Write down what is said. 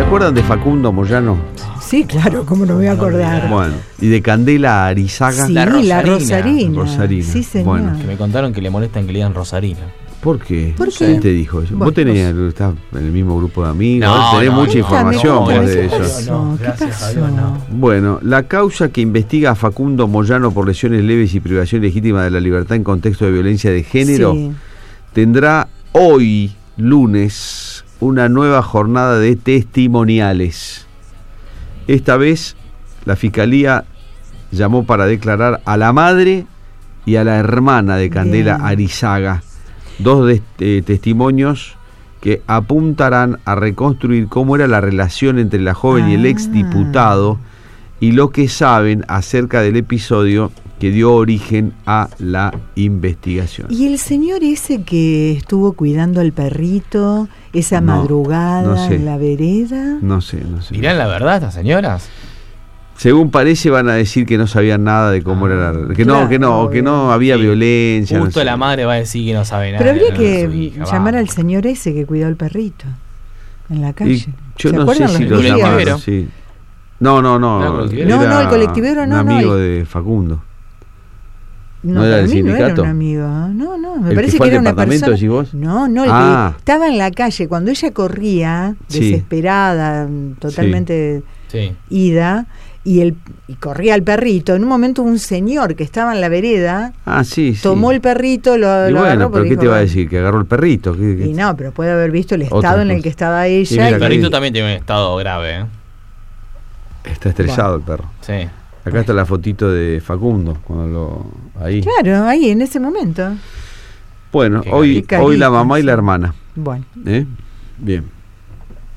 acuerdan de Facundo Moyano? Sí, claro, ¿cómo no me voy a acordar? Bueno, y de Candela Arizaga. Sí, la Rosarina. Sí, señor. Bueno. Que me contaron que le molestan que le digan Rosarina. ¿Por qué? ¿Por qué? ¿Quién te dijo eso? Bueno, Vos estás en el mismo grupo de amigos, No, tenés mucha información vos de ¿Qué eso. pasó? ¿Qué pasó? Bueno, la causa que investiga a Facundo Moyano por lesiones leves y privación legítima de la libertad en contexto de violencia de género tendrá hoy, lunes, una nueva jornada de testimoniales. Esta vez la Fiscalía llamó para declarar a la madre y a la hermana de Candela Arizaga, dos testimonios que apuntarán a reconstruir cómo era la relación entre la joven y el exdiputado y lo que saben acerca del episodio que dio origen a la investigación. ¿Y el señor ese que estuvo cuidando al perrito esa madrugada en la vereda? No sé. ¿Dirán la verdad estas señoras? Según parece van a decir que no sabían nada de cómo era la... Que no había violencia. Justo la madre va a decir que no sabe nada. Pero habría que llamar al señor ese que cuidó al perrito en la calle. Y yo no sé si lo llamaron. Sí. No, el colectivero un amigo de Facundo. No era del sindicato. No era un amigo. No, me ¿El parece que fue que era al una departamento, persona. decís vos? No, el que estaba en la calle cuando ella corría, desesperada, totalmente ida, y corría el perrito. En un momento un señor que estaba en la vereda tomó el perrito, lo agarró. ¿Pero qué te va a decir? ¿Que agarró el perrito? Y no, pero puede haber visto el estado en el que estaba ella. El perrito también tiene un estado grave, Está estresado el perro. Sí. Acá está la fotito de Facundo ahí. Claro, ahí en ese momento. Bueno, hoy la mamá y la hermana. Bueno. Bien.